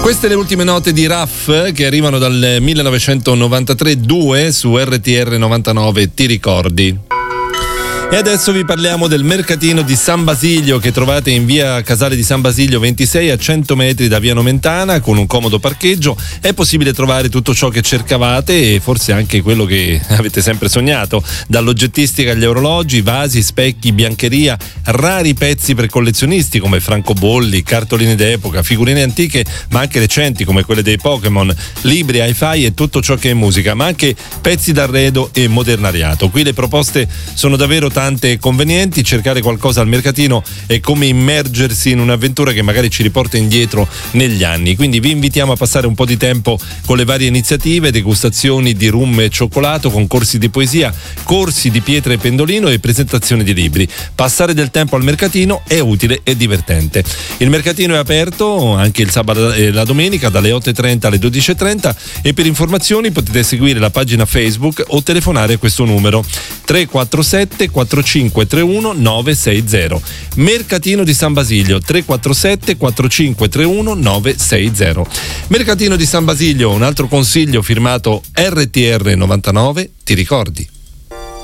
Queste le ultime note di Raff che arrivano dal 1993-2 su RTR 99, ti ricordi? E adesso vi parliamo del mercatino di San Basilio che trovate in via Casale di San Basilio 26 a 100 metri da via Nomentana con un comodo parcheggio. È possibile trovare tutto ciò che cercavate e forse anche quello che avete sempre sognato, dall'oggettistica agli orologi, vasi, specchi, biancheria, rari pezzi per collezionisti come francobolli, cartoline d'epoca, figurine antiche ma anche recenti come quelle dei Pokémon, libri, hi-fi e tutto ciò che è musica, ma anche pezzi d'arredo e modernariato. Qui le proposte sono davvero tante e convenienti. Cercare qualcosa al mercatino è come immergersi in un'avventura che magari ci riporta indietro negli anni, quindi vi invitiamo a passare un po' di tempo con le varie iniziative, degustazioni di rum e cioccolato, concorsi di poesia, corsi di pietra e pendolino e presentazioni di libri. Passare del tempo al mercatino è utile e divertente. Il mercatino è aperto anche il sabato e la domenica dalle 8:30 alle 12:30 e per informazioni potete seguire la pagina Facebook o telefonare a questo numero 347 4531 960. Mercatino di San Basilio 347 4531 960. Mercatino di San Basilio, un altro consiglio firmato RTR 99, ti ricordi?